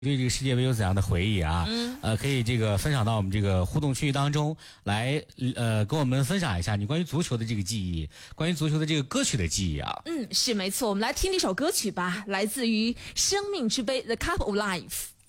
对这个世界杯有怎样的回忆啊？可以这个分享到我们这个互动区域当中来，跟我们分享一下你关于足球的这个记忆，关于足球的这个歌曲的记忆啊。 是没错，我们来听一首歌曲吧，来自于《生命之杯》The Cup of Life。